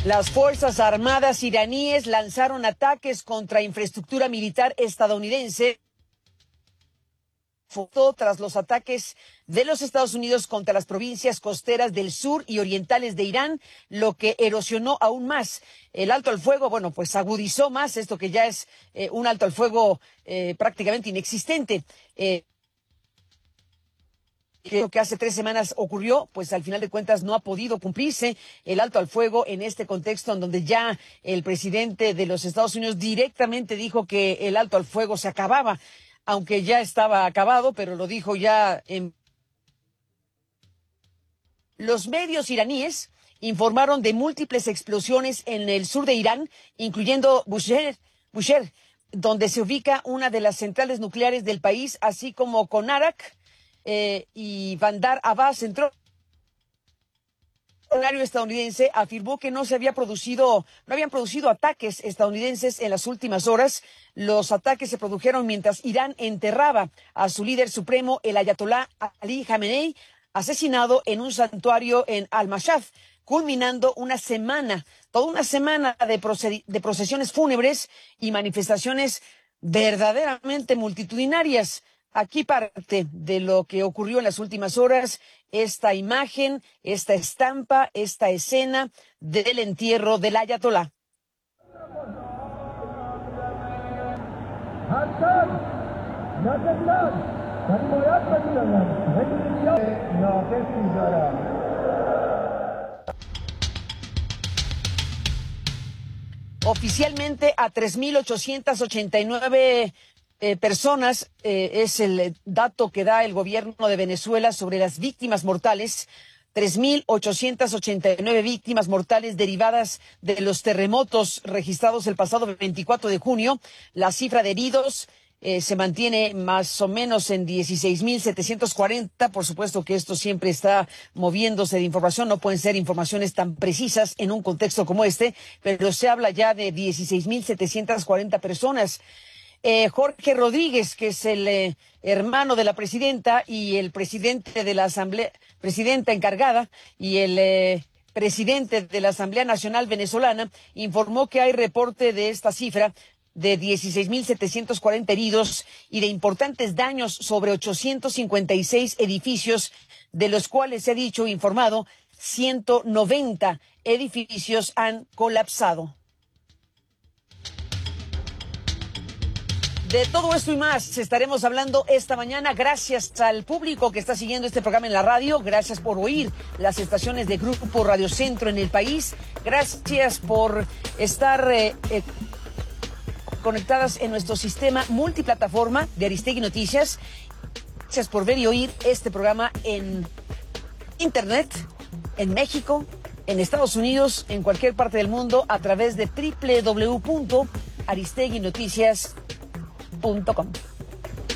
Las Fuerzas Armadas iraníes lanzaron ataques contra infraestructura militar estadounidense tras los ataques de los Estados Unidos contra las provincias costeras del sur y orientales de Irán, lo que erosionó aún más el alto al fuego. Bueno, pues agudizó más esto que ya es un alto al fuego prácticamente inexistente. Lo que hace 3 semanas ocurrió, pues al final de cuentas no ha podido cumplirse el alto al fuego en este contexto en donde ya el presidente de los Estados Unidos directamente dijo que el alto al fuego se acababa, aunque ya estaba acabado, pero lo dijo ya en... Los medios iraníes informaron de múltiples explosiones en el sur de Irán, incluyendo Bushehr, donde se ubica una de las centrales nucleares del país, así como Konarak, y Bandar Abbas. El funcionario estadounidense afirmó que no habían producido ataques estadounidenses en las últimas horas. Los ataques se produjeron mientras Irán enterraba a su líder supremo, el ayatolá Ali Khamenei, asesinado en un santuario en Al-Mashhad, culminando toda una semana de procesiones fúnebres y manifestaciones verdaderamente multitudinarias. Aquí parte de lo que ocurrió en las últimas horas, esta imagen, esta estampa, esta escena del entierro del ayatolá. Oficialmente a 3,889 personas es el dato que da el gobierno de Venezuela sobre las víctimas mortales. 3,889 víctimas mortales derivadas de los terremotos registrados el pasado 24 de junio. La cifra de heridos se mantiene más o menos en 16,740. Por supuesto que esto siempre está moviéndose de información. No pueden ser informaciones tan precisas en un contexto como este, pero se habla ya de 16,740 personas. Jorge Rodríguez, que es el hermano de la presidenta y el presidente de la Asamblea, presidenta encargada, y el presidente de la Asamblea Nacional Venezolana, informó que hay reporte de esta cifra de 16,740 heridos y de importantes daños sobre 856 edificios, de los cuales se ha informado 190 edificios han colapsado. De todo esto y más estaremos hablando esta mañana. Gracias al público que está siguiendo este programa en la radio. Gracias por oír las estaciones de Grupo Radio Centro en el país. Gracias por estar conectadas en nuestro sistema multiplataforma de Aristegui Noticias. Gracias por ver y oír este programa en Internet, en México, en Estados Unidos, en cualquier parte del mundo, a través de www.aristeguinoticias.com.